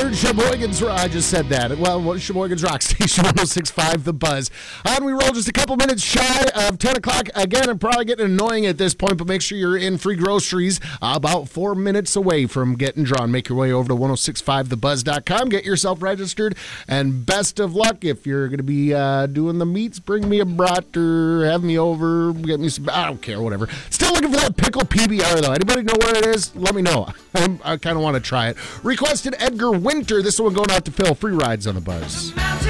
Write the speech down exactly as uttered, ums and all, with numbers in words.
heard Sheboygan's, I just said that. Well, Sheboygan's Rock Station, one oh six point five The Buzz. On we roll, just a couple minutes shy of ten o'clock. Again, I'm probably getting annoying at this point, but make sure you're in free groceries about four minutes away from getting drawn. Make your way over to ten sixty-five the buzz dot com. Get yourself registered, and best of luck. If you're going to be uh, doing the meats, bring me a brat or have me over, get me some, I don't care, whatever. Still looking for that pickle P B R, though. Anybody know where it is? Let me know. I'm, I kind of want to try it. Requested Edgar Winter. This one going out to Phil. Free rides on the Buzz.